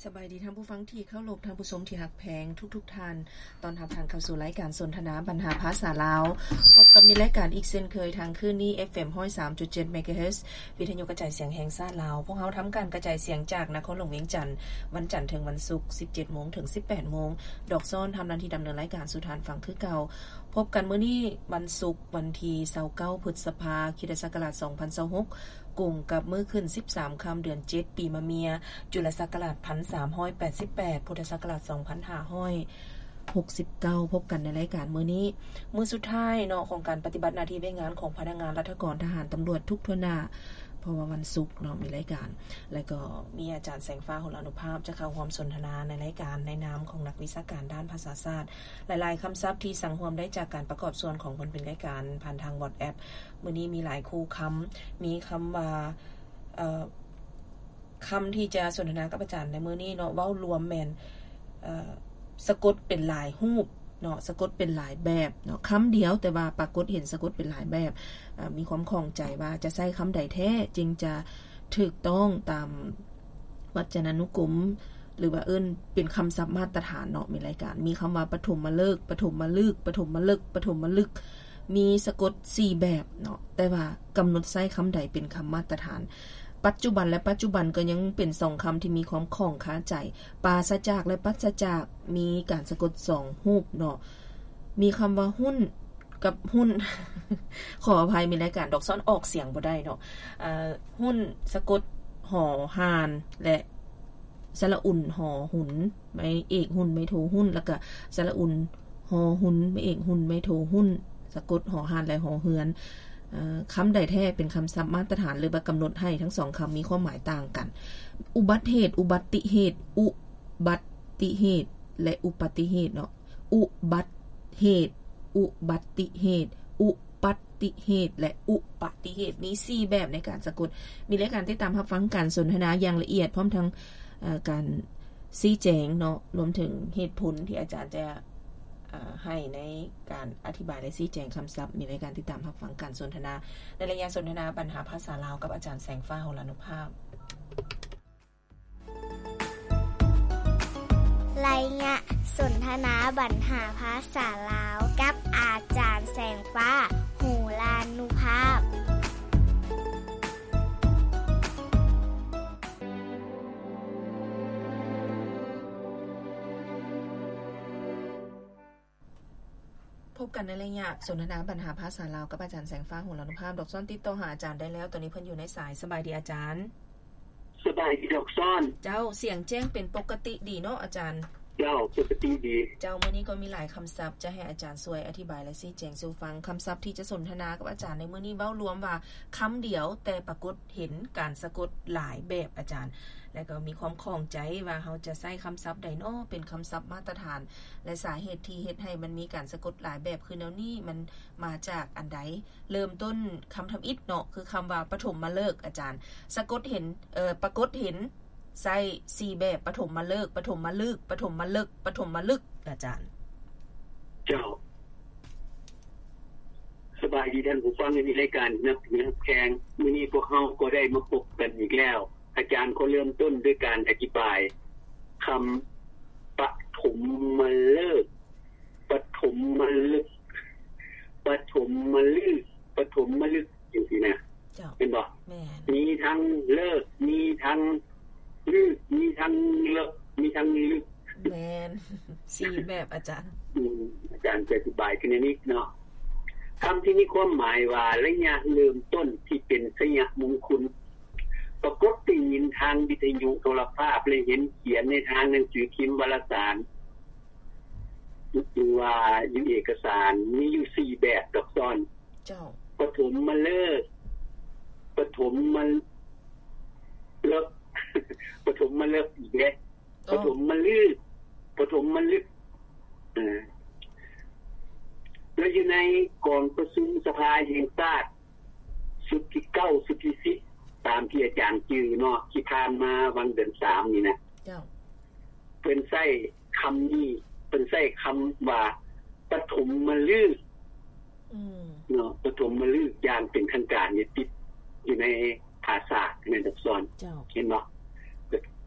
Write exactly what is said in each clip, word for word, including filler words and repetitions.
สบายดีท่านผู้ฟังที่เข้ารบท่านผู้ชมที่ฮักแพงทุกๆท่านตอนรับท่านเข้าสู่รายการสนทนาปัญหาภาษาลาวพบกับในรายการอีกเช่นเคยทางคลื่นนี้ เอฟ เอ็ม หนึ่งร้อยสามจุดเจ็ด เมกะเฮิรตซ์วิทยุกระจายเสียงแห่งชาติลาวพวกเฮาทำการกระจายเสียงจากนครหลวงเวียงจันทน์วันจันทร์ถึงวันศุกร์ สิบเจ็ดโมง ถึง สิบแปดโมงดอกซ้อนทำหน้าที่ดำเนินรายการสู่ท่านฟังคือเก่าพบกันมื้อนี้วันศุกร์วันที่ยี่สิบเก้าพฤษภาคมคริสตศักราชสองพันยี่สิบหกกุงกับมื้อขึ้นสิบสามค่ำเดือนเจ็ดปีมะเมียจุลศักราชหนึ่งพันสามร้อยแปดสิบแปดพุทธศักราชสองพันห้าร้อยหกสิบเก้าพบกันในรายการมื้อนี้มื้อสุดท้ายเนาะของการปฏิบัติหน้าที่งานของพนักงานราชการทหารตำรวจทุกทั่วหน้าเพราะว่าวันศุกร์เนาะมีรายการแล้วก็มีอาจารย์แสงฟ้าโหรานุภาพจะเข้าร่วมสนทนาในรายการในนามของนักวิชาการด้านภาษาศาสตร์หลายๆคำศัพท์ที่สังรวมได้จากการประกอบส่วนของผลเป็นรายการผ่านทาง WhatsApp มื้อนี้มีหลายคู่คำมีคำว่าเอ่อคำที่จะสนทนากับอาจารย์ในมื้อนี้เนาะเว้ารวมแม่นเอ่อสะกดเป็นหลายรูปเนาะสะกดเป็นหลายแบบเนาะคำเดียวแต่ว่าปรากฏเห็นสะกดเป็นหลายแบบมีความข้องใจว่าจะใช้คำใดแท้จึงจะถูกต้องตามวจนานุกรมหรือว่าเอิ้นเป็นคำศัพท์มาตรฐานเนาะมีรายการมีคำว่าปฐมฤกษ์ปฐมฤกษ์ปฐมฤกษ์ปฐมฤกษ์มีสะกดสี่แบบเนาะแต่ว่ากำหนดใช้คำใดเป็นคำมาตรฐานปัจจุบันและปัจจุบันก็ยังเป็นสองคำที่มีความข้องค้าใจปราศจากและปัสจากมีการสะกดสองรูปเนาะมีคำว่าหุ้นกับหุ้น ขออภัยมีรายการดอกซ้อนออกเสียงบ่ได้เนาะอ่าหุ้นสะกดหอหานและสระอุ่นหอหุนไม่เอกหุ้นไม่โทหุ้นแล้วก็สระอุ่นหอหุนไม่เอกหุ้นไม่โทหุ้นสะกดหอหานและหอเฮือนคำใดแท้เป็นคำศัพท์มาตรฐานหรือว่ากำหนดให้ทั้งสองคำมีความหมายต่างกันอุบัติเหตุอุบัติเหตุอุบัติเหตุและอุปัติเหตุเนาะอุบัติเหตุอุบัติเหตุอุปัติเหตุและอุปติเหตุมีสี่แบบในการสะกดมีรายการติดตามรับฟังการสนทนาอย่างละเอียดพร้อมทั้งการชี้แจงเนาะรวมถึงเหตุผลที่อาจารย์จะให้ในการอธิบายและชี้แจงคำศัพท์มีรายการติดตามรับฟังการสนทนาในระยะสนทนาปัญหาภาษาลาวกับอาจารย์แสงฟ้าโหรานุภาพรายงานสนทนาปัญหาภาษาลาวกับอาจารย์แสงฟ้าโหรานุภาพพบกันในระยะสนทนาปัญหาภาษาลาวกับอาจารย์แสงฟ้าโหรานุภาพดอกซ้อนติดต่อหาอาจารย์ได้แล้วตอนนี้เพิ่นอยู่ในสายสบายดีอาจารย์สบายดีดอกซ้อนเจ้าเสียงแจ้งเป็นปกติดีเนาะอาจารย์เจ้าปกติดีเจ้ามื้อนี้ก็มีหลายคำศัพท์จะให้อาจารย์ช่วยอธิบายและชี้แจงสู่ฟังคำศัพท์ที่จะสนทนากับอาจารย์ในมื้อนี้เว้ารวมว่าคำเดียวแต่ปรากฏเห็นการสะกดหลายแบบอาจารย์แล้วก็มีความข้องใจว่าเฮาจะใช้คำศัพท์ใดเนาะเป็นคำศัพท์มาตรฐานและสาเหตุที่เฮ็ดให้มันมีการสะกดหลายแบบคือแนวนี้มันมาจากอันใดเริ่มต้นคำทำอิฐเนาะคือคำว่าปฐมฤกษ์อาจารย์สะกดเห็นเอ่อปรากฏเห็นใช้สี่แบบปฐมฤกษ์ปฐมฤกษ์ปฐมฤกษ์ปฐมฤกษ์อาจารย์เจ้าสบายดีท่านผู้ฟังในรายการนักนักแข่งมื้อนี้พวกเฮาก็ได้มาพบกันอีกแล้วอาจารย์ก็เริ่มต้นด้วยการอธิบายคำปฐมฤกษ์ปฐมฤกษ์ปฐมฤกษ์ปฐมฤกษ์จังซี่นะเห็นบ่แม่นมีทั้งเลิกมีทั้งฤกษ์มีทั้งเลิกมีทั้งฤกษ์แม่นสี่แบบอาจารย์อืมอาจารย์จะอธิบายกันนิดเนาะคำที่มีความหมายว่าระยะเริ่มต้นที่เป็นสยมงคลปรากฏได้ยินทางวิทยุโทรภาพและเห็นเขียนในทางหนังสือพิมพ์วารสารหรือว่าอยู่เอกสารมีอยู่สี่แบบดอกซ้อนเจ้าปฐมฤกษ์ปฐมฤกษ์ปฐมฤกษ์อีกแล้วปฐมฤกษ์ปฐมฤกษ์เออแล้วอยู่ในกองประชุมสภาแห่งชาติสุดที่เก้าสุดที่สิบตามที่อาจารย์จือเนาะที่ผ่านมาวันเดือนสามนี่นะเจ้าเพิ่นใช้คำนี้เพิ่นใช้คำว่าปฐมฤกษ์อืมเนาะปฐมฤกษ์อย่างเป็นทางการเนี่ยติดอยู่ในภาษาในดับซ้อนเห็นบ่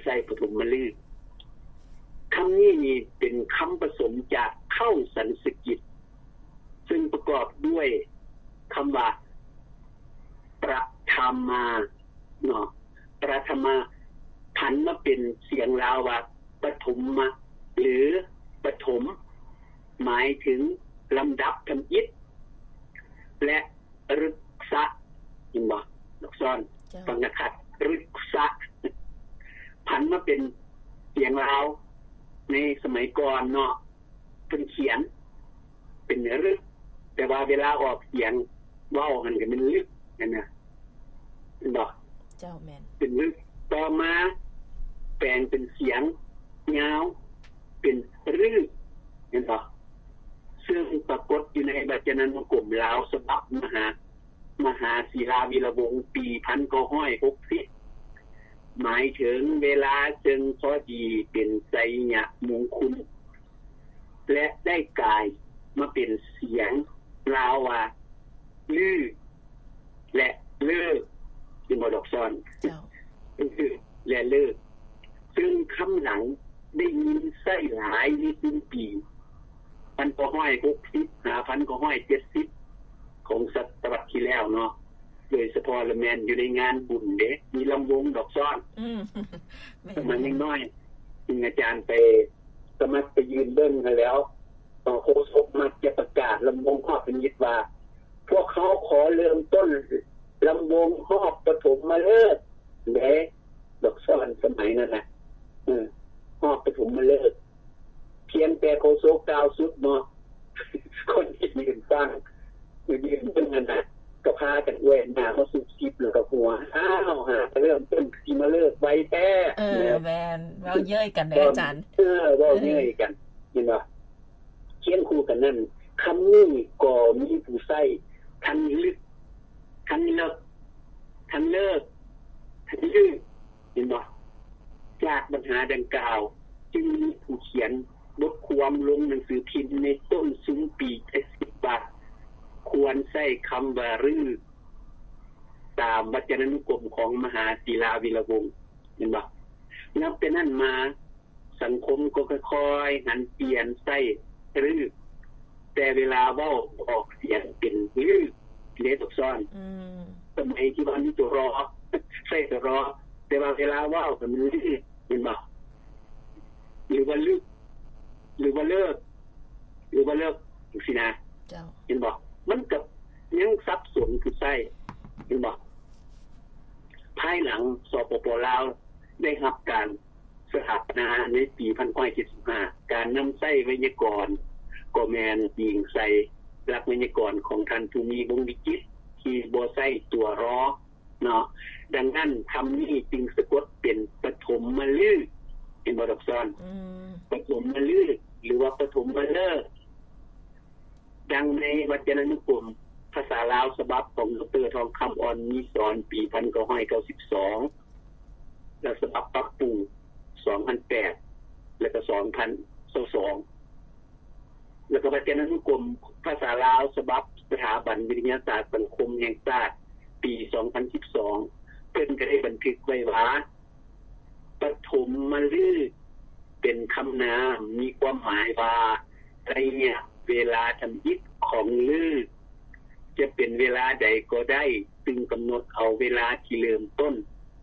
ใส่ปฐมฤกษ์คำนี้นี่เป็นคำผสมจากเข้าสันสกฤตซึ่งประกอบด้วยคำว่าประธรรมาเนาะประธรรมาผันมาเป็นเสียงลาวว่าปฐมมะหรือปฐมหมายถึงลำดับทำอิฐและรึกษะยินบ่ดอกซ้อนฟังนะครับรึกษะผันมาเป็นเสียงลาวในสมัยก่อนเนาะเป็นเขียนเป็นรึกแต่ว่าเวลาออกเสียงเว้ากันก็เป็นรึกนั่นน่ะเห็นบ่เจ้าแม่นเป็นรึกต่อมาแปลงเป็นเสียงยาวเป็นรึกเห็นบ่ซึ่งปรากฏอยู่ในวจนานุกรมลาวฉบับมหามหาศิลาวีระวงศ์ปีหนึ่งพันเก้าร้อยหกสิบหมายถึงเวลาจึงพอดีเป็นไสยมงคลและได้กลายมาเป็นเสียงลาวว่าลือและเลิกเป็นบ่ดอกซ้อนคือและเลิกซึ่งคำหลังได้ยินใส่หลายในปีพันเก้าร้อยหกสิบหาพันเก้าร้อยเจ็ดสิบของศตวรรษที่แล้วเนาะโดยเฉพาะละแมนอยู่ในงานบุญเด้มีลำวงดอกซ้อนอืมมันยังน้อยซึ่งอาจารย์ไปสมัครไปยืนเบิ่งให้แล้วต่อโฆษกมักจะประกาศลำวงฮอบเป็นยิดว่าพวกเขาขอเริ่มต้นลำวงฮอบปฐมฤกษ์เด้ดอกซ้อนสมัยนั้นน่ะเออฮอบปฐมฤกษ์เพียงแต่โฆษกกล่าวสุดเนาะคนที่ยืนฟังอยู่ยืนเบิ่งนั่นน่ะก็พากันแหวนหน้าเขาสุบซิบแล้วก็หัวอ้าวหาเริ่มต้นสิมาเลิกไว้แท้เออแม่นเว้าเย้ยกันได้อาจารย์เออเว้าเย้ยกันเห็นบ่เขียนคู่กันนั่นคำนี้ก็มีผู้ใช้ทันลึกทันเลิกทันเลิกทันลึกเห็นบ่จากปัญหาดังกล่าวจึงมีผู้เขียนบทความลงหนังสือพิมพ์ในต้นซุ้มปีเจ็ดสิบบาทควรใช้คำว่ารือตามวจนานุกรมของมหาศิลาวีระวงศ์เห็นบ่นับแต่นั้นมาสังคมก็ค่อยๆหันเปลี่ยนใช้รือแต่เวลาเว้าออกเสียงเป็นรือเลตกซ้อนอืมสมัยที่ว่ามีตัวรอใช้ตัวรอแต่ว่าเวลาเว้าก็มีรือเห็นบ่หรือว่าลึกหรือว่าเลิกหรือว่าเลิกจังซี่นะเจ้าเห็นบ่มันกับยังสับสนคือใส่เห็นบ่ภายหลังสปป.ลาวได้รับการสถาปนาในปีหนึ่งพันเก้าร้อยเจ็ดสิบห้าการนำใช้ไวยากรณ์ก็แม่นยิงใส่หลักไวยากรณ์ของท่านภูมิวงศ์วิจิตรที่บ่ใช้ตัวรอเนาะดังนั้นคำนี้จึงสะกดเป็นปฐมฤกษ์เห็นบ่ดอกซ้อนอืมปฐมฤกษ์หรือว่าปฐมฤกษ์ดังในวจนานุกรมภาษาลาวฉบับของดร.ทองคำอ่อนมีสอนปีหนึ่งพันเก้าร้อยเก้าสิบสองและฉบับปรับปรุงสองพันแปดแล้วก็สองพันสองแล้วก็วจนานุกรมภาษาลาวฉบับสถาบันวิทยาศาสตร์สังคมแห่งชาติปีสองพันสิบสองเพิ่นก็ได้บันทึกไว้ว่าปฐมฤกษ์เป็นคำนามมีความหมายว่าระยะเวลาทำอิฐของฤกษ์จะเป็นเวลาใดก็ได้ซึ่งกำหนดเอาเวลาที่เริ่มต้น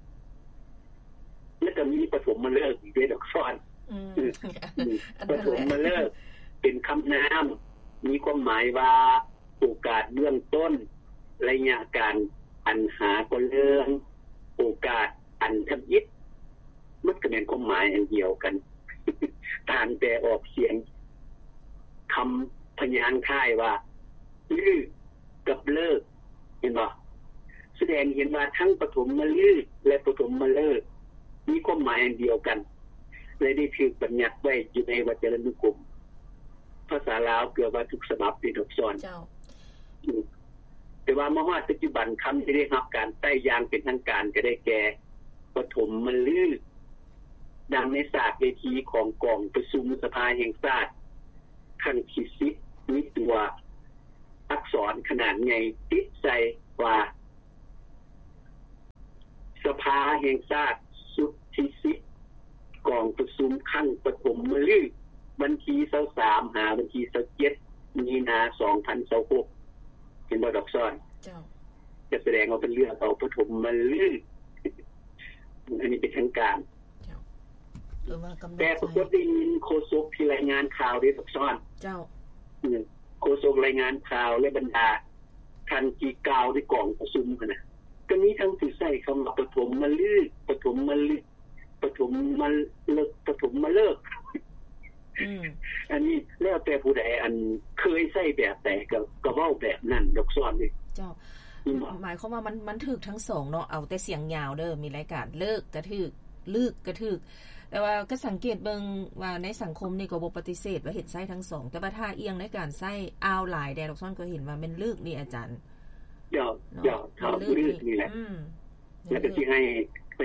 แล้วก็มีปฐมฤกษ์อีกด้วยดอกซ้อนปฐมฤกษ์เป็นคำนามมีความหมายว่าโอกาสเบื้องต้นระยะการอันหาก็เรื่องโอกาสอันทำอิฐมันก็เป็นความหมายอันเดียวกันตามแต่ออกเสียงคำพยางค์ท้ายว่าลือกับเลิกเห็นบ่แสดงเห็นว่าทั้งปฐมฤกษ์และปฐมฤกษ์มีความหมายอันเดียวกันเลยได้ถูกบัญญัติไว้อยู่ในวจนานุกรมภาษาลาวเกือบว่าทุกฉบับที่ถูกสอนเจ้าแต่ว่ามาฮอดปัจจุบันคำที่ได้รับการใช้อย่างเป็นทางการก็ได้แก่ปฐมฤกษ์ดังในศาสตร์เวทีของกองประชุมสภาแห่งชาติขั้นที่สิบมีตัวอักษรขนาดใหญ่ติดใส่ว่าสภาแห่งชาติสุดที่สิบประชุมครั้งปฐมฤกษ์วันที่ยี่สิบสามหาวันที่ยี่สิบเจ็ดมีนาสองพันยี่สิบหกเห็นบ่ดอกซ้อนเจ้าจะแสดงว่าเป็นเรื่องเอาปฐมฤกษ์อันนี้เป็นทางการเจ้าเออว่ากำหนดแต่ปรากฏได้ยินโฆษกที่รายงานข่าวได้ดอกซ้อนเจ้าโฆษกรายงานข่าวและบรรดาท่านที่กล่าวในกล่องประชุมกันนะก็มีทั้งที่ใช้คำว่าปฐมฤกษ์ปฐมฤกษ์ปฐมมะเลิกปฐมมะเลิกอืมอันนี้แล้วแต่ผู้ใดอันเคยใช้แบบแต่ก็ก็เว้าแบบนั้นดอกซ้อนนี่เจ้าหมายความว่ามันมันถูกทั้งสองเนาะเอาแต่เสียงยาวเด้อมีรายการเลิกก็ถูกลึกก็ถูกแต่ว่าก็สังเกตเบิ่งว่าในสังคมนี่ก็บ่ปฏิเสธว่าเห็นไส้ทั้งสองแต่ว่าถ้าเอียงในการไส้อ้าวหลายแดดอกซ้อนก็เห็นว่าเป็นลึกนี่อาจารย์ยอดยอดเท่าลึกนี่แหละแล้วก็สิให้ไป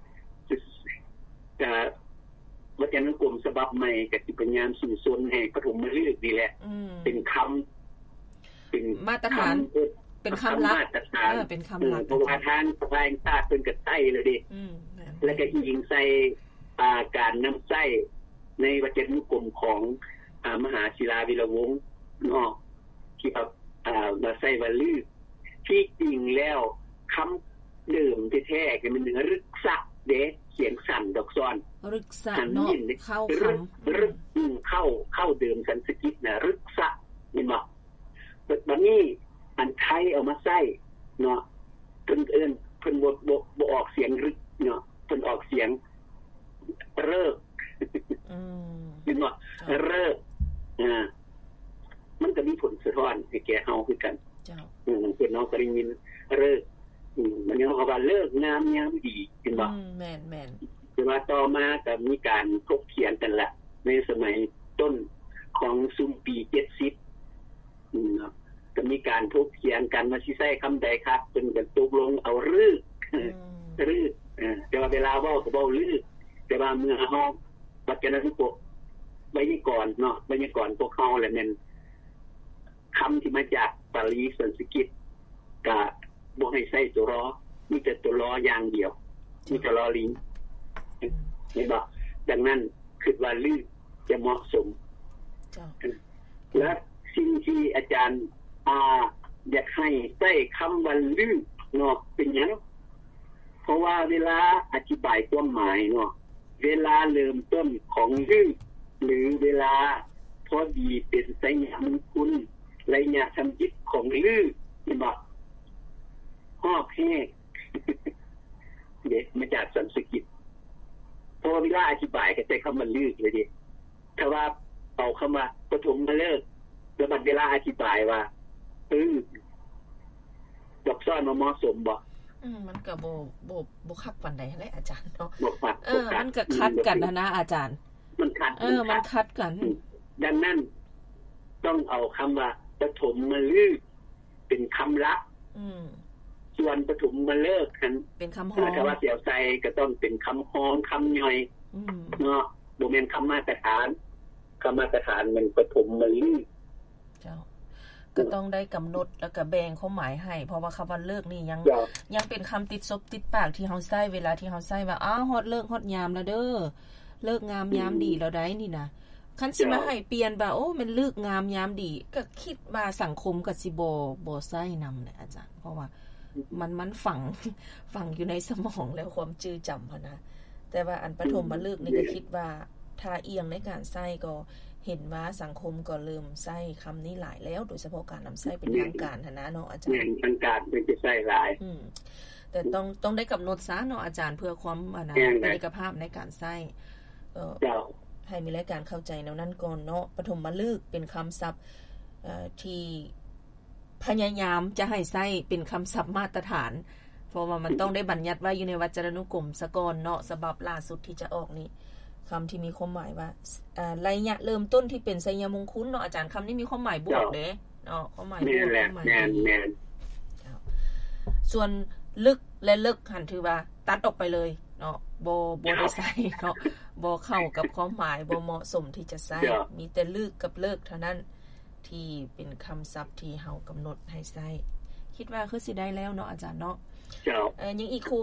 จะวัฒนกรมฉบับใหม่ก็สิพยายามสู่ส่วนให้ปฐมฤกษ์นี่แหละเป็นคำเป็นมาตรฐานเป็นคำลักเออเป็นคำลักเพราะว่าทางสภาแห่งชาติเพิ่นก็ใช้แล้วดิแล้วก็ยิงใส่อ่าการนำใช้ในวัฒนกรมของอ่ามหาศิลาวีระวงศ์เนาะที่แบบอ่ามาใช้ว่าลือที่จริงแล้วคำเดิมแท้ๆก็มันรึกษะเด้เสียงสั่นดอกซ้อนรึกษะเนาะเข้าคำรึกเข้าเข้าเดิมสันสกฤตน่ะรึกษะนี่บ่บัดนี้อันไทยเอามาใช้เนาะเพิ่นเอิ้นเพิ่นบ่บ่บ่ออกเสียงรึกเนาะเพิ่นออกเสียงเริกอืมเห็นบ่เริกอ่ามันก็มีผลสะท้อนให้แก่เฮาคือกันเจ้าอืมเพิ่นเนาะก็ได้ยินเริกอืมมันยังว่าเลิกงามยามดีเห็นบ่อืมแม่นๆคือว่าต่อมาก็มีการถกเถียงกันละในสมัยต้นของซุมปีเจ็ดสิบอืมเนาะก็มีการถกเถียงกันว่าสิใช้คำใดครับเพิ่นก็ตกลงเอารึกรึกเออแต่ว่าเวลาเว้าก็เว้ารึกแต่ว่าเมื่อเฮาปัจจุบันพวกไว้นี่ก่อนเนาะไว้นี่ก่อนพวกเฮาแหละแม่นคำที่มาจากบาลีสันสกฤตก็บ่ให้ใช้ตัวรอมีแต่ตัวรออย่างเดียวมีแต่รอลิงเห็นบ่ดังนั้นคิดว่าลือจะเหมาะสมจ้ะและสิ่งที่อาจารย์อ่าอยากให้ใช้คำว่าลือเนาะเป็นหยังเพราะว่าเวลาอธิบายความหมายเนาะเวลาเริ่มต้นของลือหรือเวลาพอดีเป็นไสยมงคลระยะทำจิตของลือเห็นบ่ฮอบแห้งเด็กมาจากสันสกฤตพอเวลาอธิบายก็ใช้คำว่าลือเลยดิถ้าว่าเอาเข้ามาปฐมมาเลิกแล้วบัดเวลาอธิบายว่าเออดอกซ้อนมาเหมาะสมบ่อืมมันก็บ่บ่บ่คักปานใดแหละอาจารย์เนาะบ่คักเออมันก็คัดกันนะนะอาจารย์มันคัดเออมันคัดกันดังนั้นต้องเอาคำว่าปฐมมาลือเป็นคำละอืมส่วนปฐมมาเลิกกันเป็นคำฮ้องถ้าว่าเสียวใส่ก็ต้องเป็นคำฮ้องคำย่อยอืมเนาะบ่แม่นคำมาตรฐานคำมาตรฐานมันปฐมมาลือเจ้าก็ต้องได้กำหนดแล้วก็แบ่งความหมายให้เพราะว่าคำว่าเลิกนี่ยังยังเป็นคำติดซบติดปากที่เฮาใช้เวลาที่เฮาใช้ว่าอ้าวฮอดเลิกฮอดยามแล้วเด้อเลิกงามยามดีแล้วได้นี่นะคันสิมาให้เปลี่ยนว่าโอ้มันเลิกงามยามดีก็คิดว่าสังคมก็สิบ่บ่ใช้นำแหละอาจารย์เพราะว่ามันมันฝังฝังอยู่ในสมองแล้วความจื้อจำพะนะแต่ว่าอันปฐมมาเลิกนี่ก็คิดว่าถ้าเอียงในการใช้ก็เห็นว่าสังคมก็เริ่มใช้คำนี้หลายแล้วโดยเฉพาะการนำใช้เป็นทางการนะเนาะอาจารย์ทางการเป็นจะใช้หลายอืมแต่ต้องต้องได้กำหนดซะเนาะอาจารย์เพื่อความอ่านะเอกภาพในการใช้เอ่อให้มีรายการเข้าใจแนวนั้นก่อนเนาะปฐมมาลึกเป็นคำศัพท์เอ่อที่พยายามจะให้ใช้เป็นคำศัพท์มาตรฐานเพราะว่ามันต้องได้บัญญัติไว้อยู่ในวจรนุกรมซะก่อนเนาะฉบับล่าสุดที่จะออกนี่คำที่มีความหมายว่าอ่าระยะเริ่มต้นที่เป็นไสยมงคลเนาะอาจารย์คำนี้มีความหมายบวกเด้เนาะความหมายบวกความหมายดีส่วนลึกและเลิกหันถือว่าตัดออกไปเลยเนาะบ่บ่ได้ใช้เนาะบ่เข้ากับความหมายบ่เหมาะสมที่จะใช้มีแต่ลึกกับเลิกเท่านั้นที่เป็นคำศัพท์ที่เฮากำหนดให้ใช้คิดว่าคือสิได้แล้วเนาะอาจารย์เนาะเอ่อยังอีกครู